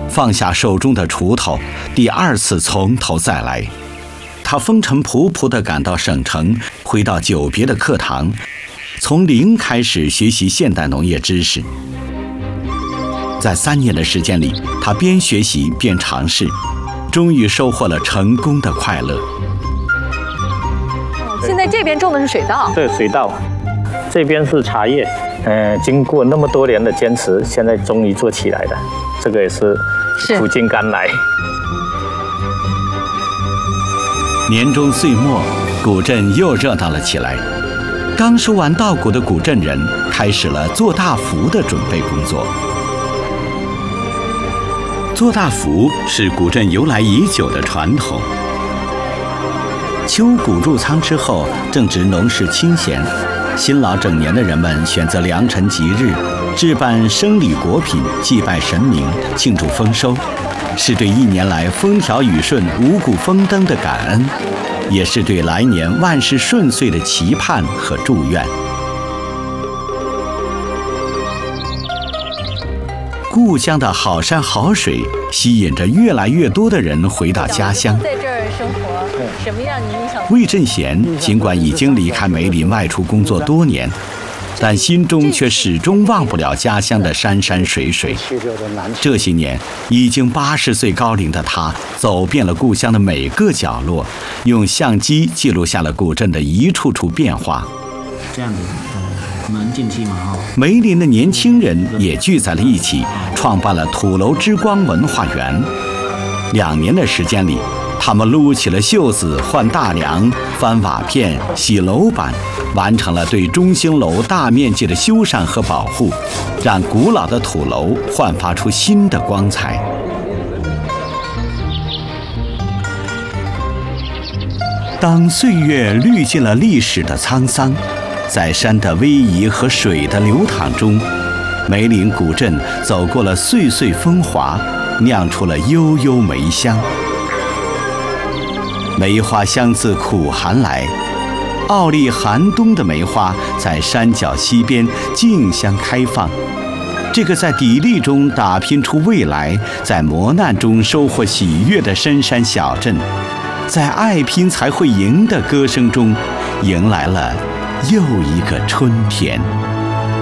放下手中的锄头，第二次从头再来。他风尘仆仆地赶到省城，回到久别的课堂，从零开始学习现代农业知识。在3年的时间里，他边学习边尝试，终于收获了成功的快乐。 现在这边种的是水稻， 对，水稻，这边是茶叶。经过那么多年的坚持，现在终于做起来了。这个也是苦尽甘来。 年终岁末，古镇又热闹了起来。刚收完稻谷的古镇人开始了做大福的准备工作。做大福是古镇由来已久的传统。秋谷入仓之后，正值农事清闲，辛劳整年的人们选择良辰吉日，置办生礼果品，祭拜神明，庆祝丰收，是对1年来风调雨顺、五谷丰登的感恩，也是对来年万事顺遂的期盼和祝愿。故乡的好山好水吸引着越来越多的人回到家乡。 在这儿生活，什么让你印象？ 魏振贤尽管已经离开梅林外出工作多年，但心中却始终忘不了家乡的山山水水。这些年，已经80岁高龄的他，走遍了故乡的每个角落，用相机记录下了古镇的一处处变化。 这样子。能进去吗？ 梅林的年轻人也聚在了一起，创办了土楼之光文化园。2年的时间里，他们撸起了袖子，换大梁、翻瓦片、洗楼板，完成了对中兴楼大面积的修缮和保护，让古老的土楼焕发出新的光彩。当岁月滤尽了历史的沧桑，在山的逶迤和水的流淌中，梅林古镇走过了岁岁风华，酿出了悠悠梅香。梅花香自苦寒来，傲立寒冬的梅花在山脚溪边竞相开放。这个在砥砺中打拼出未来，在磨难中收获喜悦的深山小镇，在爱拼才会赢的歌声中，迎来了又一个春天。